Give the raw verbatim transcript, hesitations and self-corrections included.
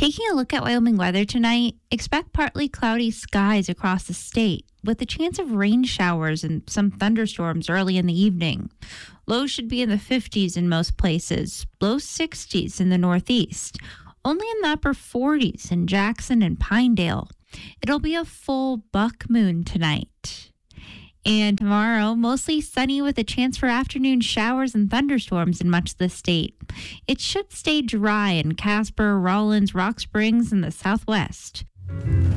Taking a look at Wyoming weather tonight, expect partly cloudy skies across the state with a chance of rain showers and some thunderstorms early in the evening. Lows should be in the fifties in most places, low sixties in the northeast, only in the upper forties in Jackson and Pinedale. It'll be a full buck moon tonight. And tomorrow, mostly sunny with a chance for afternoon showers and thunderstorms in much of the state. It should stay dry in Casper, Rawlins, Rock Springs, and the southwest.